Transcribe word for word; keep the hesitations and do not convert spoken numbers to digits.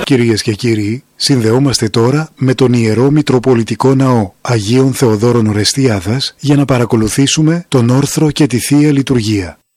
κυρίες και κύριοι, συνδεόμαστε τώρα με τον Ιερό Μητροπολιτικό Ναό Αγίων Θεοδόρων Ορεστιάδας για να παρακολουθήσουμε τον όρθρο και τη Θεία Λειτουργία.